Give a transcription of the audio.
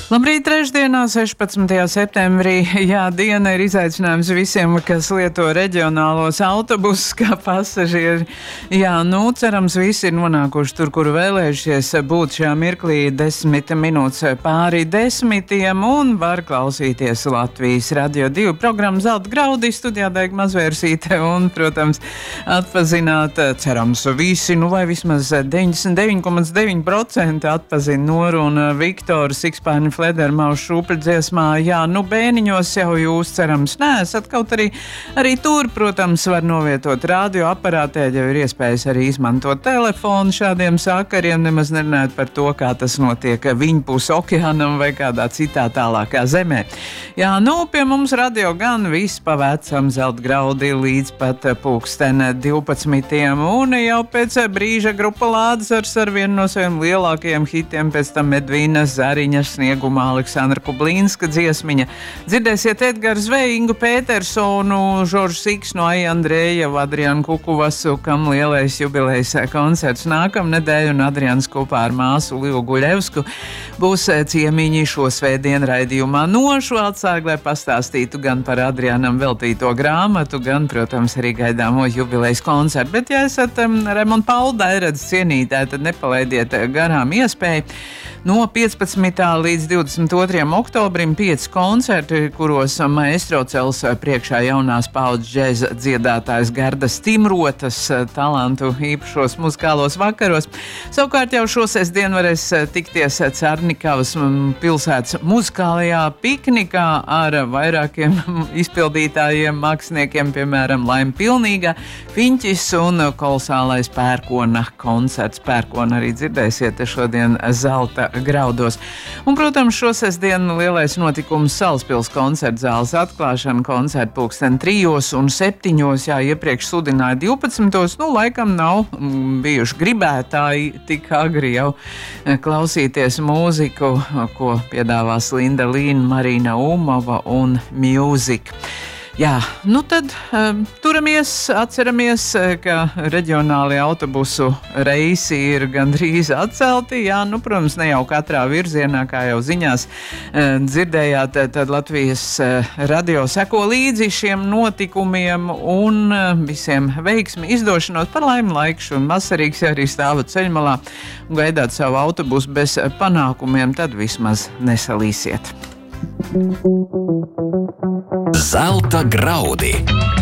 Labrīt, trešdienā, 16. septembrī. Jā, diena ir izaicinājums visiem, kas lieto reģionālos autobusus kā pasažieri. Jā, cerams, visi ir nonākuši tur, kur vēlējušies būt šajā mirklī 10 minūtes pāri 10 un var klausīties Latvijas Radio 2 programmu Zelta graudi, studijā Daiga Mazvērsīte un, protams, atpazināt, cerams, visi, vai vismaz 99,9% atpazina Noru un Viktoru Sikspārņu Fledermaus šūpļu dziesmā. Jā, bēniņos jau jūs, cerams, neesat, kaut arī tur, protams, var novietot radioaparātē, jau ir iespējas arī izmantot telefonu šādiem sakariem, nemaz nerunājot par to, kā tas notiek viņpus okeānam vai kādā citā tālākā zemē. Jā, pie mums radio gan viss pa vecam Zelta graudi līdz pat pulksten 12. Un jau pēc brīža grupa Lādzars ar vienu no saviem lielākajiem hitiem, pēc tam Medvīna Zariņa Sniegumā Aleksandra Kublīnska dziesmiņa. Dzirdēsiet Edgara Zveju, Ingu Pētersonu, Žoržu Siksu, Aiju Andrejevu, Adrianu Kukuvasu, kam lielais jubilejas koncerts nākamnedēļ, un Adrians kopā ar māsu Livu Guļevsku būs ciemiņi šo svētdienu raidījumā Nošu atsāk, lai pastāstītu gan par Adrianam veltīto grāmatu, gan, protams, arī gaidāmo jubilejas koncertu. Bet, ja esat Raimonda Paula Dairadzes cienītāji, tad nepalaidiet garām iespēju. No 15. līdz 22. oktobrim 5 koncerti, kuros maestro cels priekšā jaunās paudzes džēza dziedātājs Garda Stimrotas talantu īpašos muzikālos vakaros. Savukārt jau šo sestdienu varēs tikties Cernikavas pilsētas muzikālajā piknikā ar vairākiem izpildītājiem, māksliniekiem, piemēram, Laima Pilnīga, Fiņķis un kolosālais Pērkona koncerts. Pērkona arī dzirdēsiet šodien Zelta graudos. Un, protams, šo sestdienu lielais notikums Salaspils koncerta zāles atklāšana, koncerta pulksten 3 un 7. Jā, iepriekš sludināja 12. Laikam nav bijuši gribētāji tik agri jau klausīties mūziku, ko piedāvās Linda Līna, Marina Umova un Music. Jā, tad turamies, atceramies, ka reģionālie autobusu reisi ir gandrīz atcelti. Jā, protams, ne jau katrā virzienā, kā jau ziņās dzirdējāt, tad Latvijas radio seko līdzi šiem notikumiem un visiem veiksmi izdošanos. Par laimi laiks un vasarīgs, ja arī stāvat ceļmalā un gaidāt savu autobusu bez panākumiem, tad vismaz nesalīsiet. Zelta graudi.